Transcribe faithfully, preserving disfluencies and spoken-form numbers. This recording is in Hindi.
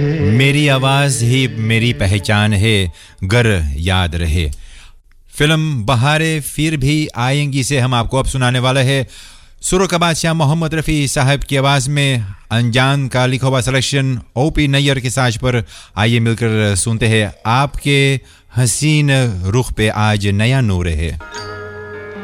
मेरी आवाज़ ही मेरी पहचान है, गर याद रहे। फिल्म बहारे फिर भी आएंगी से हम आपको अब सुनाने वाला है सुरों का बादशाह मोहम्मद रफ़ी साहब की आवाज़ में अनजान का लिखा हुआ सिलेक्शन ओपी नैयर के साज पर। आइए मिलकर सुनते हैं आपके हसीन रुख पे आज नया नूर है।